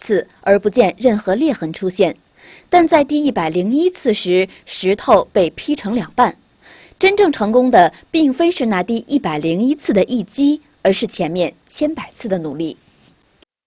次，而不见任何裂痕出现。但在第101次时，石头被劈成2半。真正成功的，并非是那第101次的一击，而是前面千百次的努力。